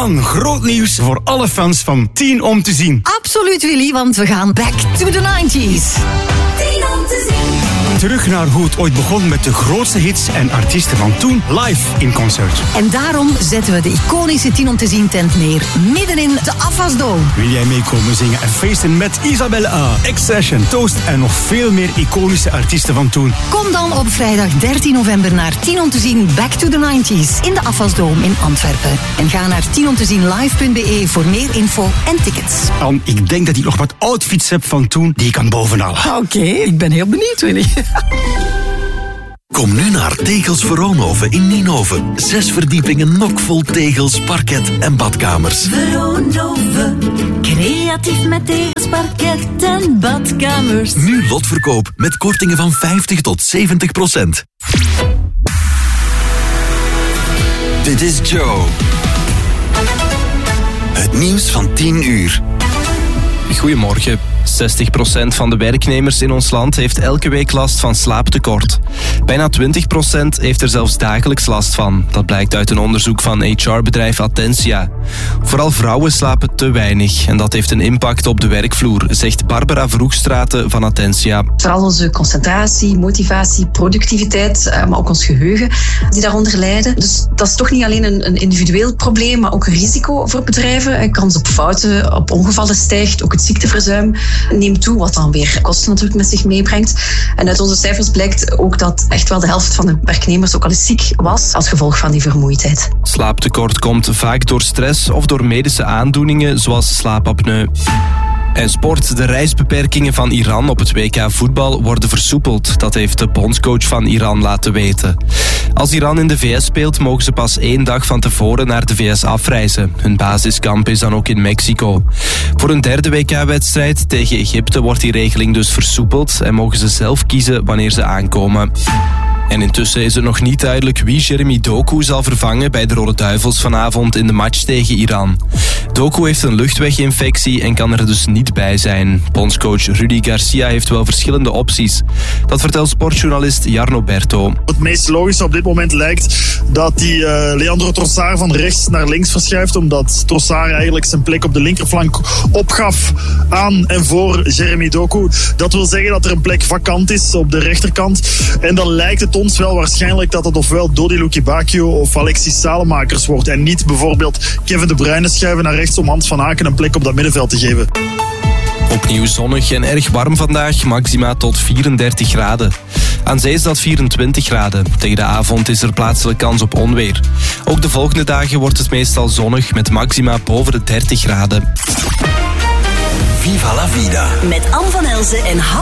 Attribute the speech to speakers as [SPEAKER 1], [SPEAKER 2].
[SPEAKER 1] Man, groot nieuws voor alle fans van 10 om te zien.
[SPEAKER 2] Absoluut, Willy, want we gaan back to the 90s. 10
[SPEAKER 3] om te zien.
[SPEAKER 1] Terug naar hoe het ooit begon met de grootste hits en artiesten van toen live in concert.
[SPEAKER 2] En daarom zetten we de iconische 10 om te zien tent neer, midden in de Afasdome.
[SPEAKER 1] Wil jij meekomen zingen en feesten met Isabelle A, X-Session, Toast en nog veel meer iconische artiesten van toen?
[SPEAKER 2] Kom dan op vrijdag 13 november naar 10 om te zien Back to the 90s in de Afasdome in Antwerpen. En ga naar 10omtezienlive.be voor meer info en tickets.
[SPEAKER 1] En ik denk dat ik nog wat outfits heb van toen die ik kan bovenhalen.
[SPEAKER 2] Oké, ik ben heel benieuwd, Willy.
[SPEAKER 4] Kom nu naar Tegels Veroonhoven in Nienhoven. 6 verdiepingen knockvol tegels, parket en badkamers.
[SPEAKER 3] Veroonhoven, creatief met tegels, parket en badkamers.
[SPEAKER 4] Nu lotverkoop met kortingen van 50 tot 70%. Dit is Joe. Het nieuws van 10 uur.
[SPEAKER 5] Goedemorgen. 60% van de werknemers in ons land heeft elke week last van slaaptekort. Bijna 20% heeft er zelfs dagelijks last van. Dat blijkt uit een onderzoek van HR-bedrijf Attentia. Vooral vrouwen slapen te weinig en dat heeft een impact op de werkvloer, zegt Barbara Vroegstraten van Attentia.
[SPEAKER 6] Vooral onze concentratie, motivatie, productiviteit, maar ook ons geheugen die daaronder lijden. Dus dat is toch niet alleen een individueel probleem, maar ook een risico voor bedrijven. De kans op fouten, op ongevallen stijgt, ook het ziekteverzuim neemt toe, wat dan weer kosten natuurlijk met zich meebrengt. En uit onze cijfers blijkt ook dat echt wel de helft van de werknemers ook al eens ziek was als gevolg van die vermoeidheid.
[SPEAKER 5] Slaaptekort komt vaak door stress of door medische aandoeningen zoals slaapapneu. En sport. De reisbeperkingen van Iran op het WK voetbal worden versoepeld. Dat heeft de bondscoach van Iran laten weten. Als Iran in de VS speelt, mogen ze pas 1 dag van tevoren naar de VS afreizen. Hun basiskamp is dan ook in Mexico. Voor een 3e WK-wedstrijd tegen Egypte wordt die regeling dus versoepeld en mogen ze zelf kiezen wanneer ze aankomen. En intussen is het nog niet duidelijk wie Jeremy Doku zal vervangen bij de Rode Duivels vanavond in de match tegen Iran. Doku heeft een luchtweginfectie en kan er dus niet bij zijn. Bondscoach Rudy Garcia heeft wel verschillende opties. Dat vertelt sportjournalist Jarno Berto.
[SPEAKER 7] Het meest logische op dit moment lijkt dat die Leandro Trossard van rechts naar links verschuift, omdat Trossard eigenlijk zijn plek op de linkerflank opgaf aan en voor Jeremy Doku. Dat wil zeggen dat er een plek vakant is op de rechterkant. En dan lijkt het ons wel waarschijnlijk dat het ofwel Dodi Lukebakio of Alexis Salemakers wordt en niet bijvoorbeeld Kevin De Bruyne schuiven naar rechts om Hans van Aken een plek op dat middenveld te geven.
[SPEAKER 5] Opnieuw zonnig en erg warm vandaag, maxima tot 34 graden. Aan zee is dat 24 graden. Tegen de avond is er plaatselijk kans op onweer. Ook de volgende dagen wordt het meestal zonnig met maxima boven de 30 graden.
[SPEAKER 4] Viva la vida.
[SPEAKER 3] Met Anne van Elzen en